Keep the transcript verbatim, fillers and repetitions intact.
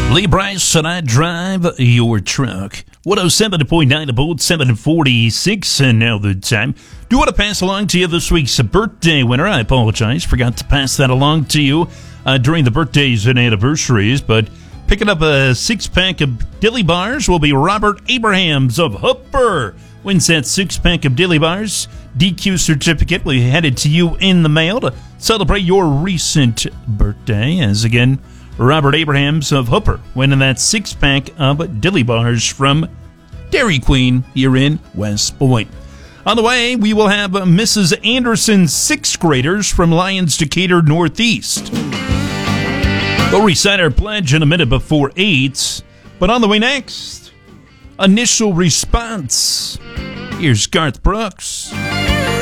Lee Bryce and I drive your truck. one oh seven point nine about seven forty-six, and now the time. Do want to pass along to you this week's birthday winner. I apologize, forgot to pass that along to you uh, during the birthdays and anniversaries, but picking up a six-pack of Dilly Bars will be Robert Abrahams of Hooper. Wins that six-pack of Dilly Bars. D Q certificate will be headed to you in the mail to celebrate your recent birthday, as again, Robert Abrahams of Hooper winning that six-pack of Dilly Bars from Dairy Queen here in West Point. On the way, we will have Missus Anderson's sixth graders from Lyons Decatur Northeast. We'll recite our pledge in a minute before eight, but on the way next, initial response. Here's Garth Brooks.